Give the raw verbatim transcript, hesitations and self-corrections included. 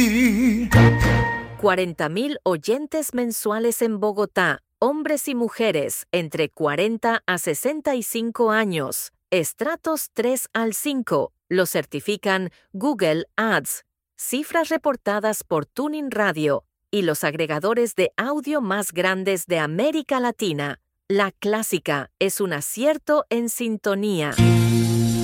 cuarenta mil oyentes mensuales en Bogotá, hombres y mujeres entre cuarenta a sesenta y cinco años, estratos tres al cinco, lo certifican Google Ads, cifras reportadas por Tuning Radio y los agregadores de audio más grandes de América Latina. La Clásica es un acierto en sintonía.